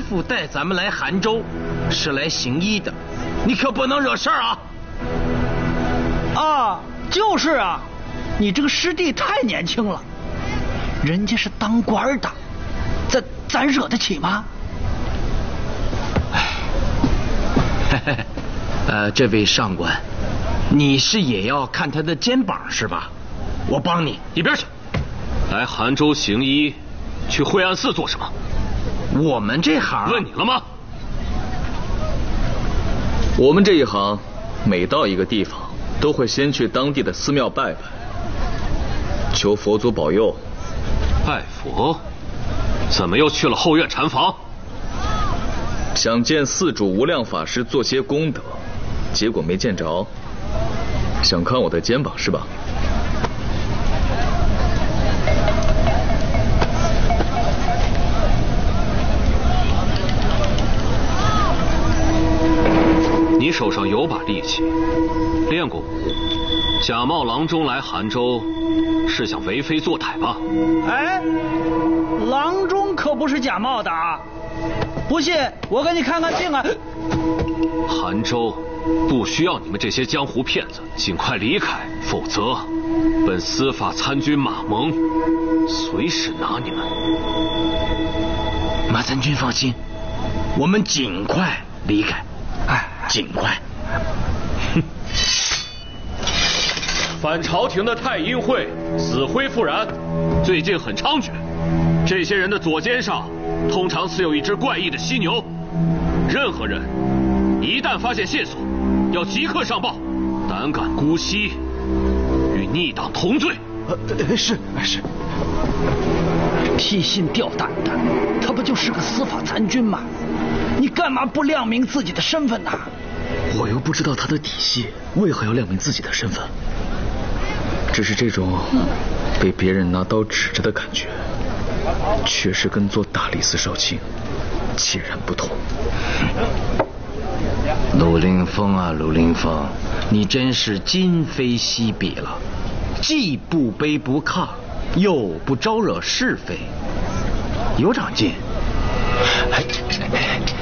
父带咱们来韩州，是来行医的，你可不能惹事儿啊！ 啊，就是啊，你这个师弟太年轻了，人家是当官的，咱惹得起吗？ 这位上官，你是也要看他的肩膀是吧？我帮你， 一边去！来韩州行医，去惠安寺做什么？ 我们这行问你了吗？ 我们这一行，每到一个地方，都会先去当地的寺庙拜拜，求佛祖保佑。 拜佛？怎么又去了后院禅房？ 想见寺主无量法师做些功德，结果没见着。想看我的肩膀是吧？ 你手上有把利器，练过武，假冒郎中来韩州，是想为非作歹吧？ 哎，郎中可不是假冒的啊！不信，我给你看看镜啊！ 韩州不需要你们这些江湖骗子，尽快离开，否则本司法参军马蒙随时拿你们。 马参军放心，我们尽快离开。尽快！ 哼！反朝廷的太阴会死灰复燃，最近很猖獗。这些人的左肩上通常刺有一只怪异的犀牛。任何人一旦发现线索，要即刻上报。胆敢姑息，与逆党同罪。 是。提心吊胆的，他不就是个司法参军吗？你干嘛不亮明自己的身份呢？ 我又不知道他的底细，为何要亮明自己的身份？只是这种被别人拿刀指着的感觉，确实跟做大理寺少卿截然不同。 陆凌风啊，陆凌风，你真是今非昔比了，既不卑不亢，又不招惹是非，有长进。